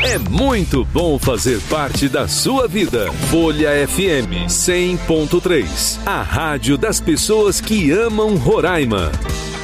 É muito bom fazer parte da sua vida. Folha FM 100.3, a rádio das pessoas que amam Roraima.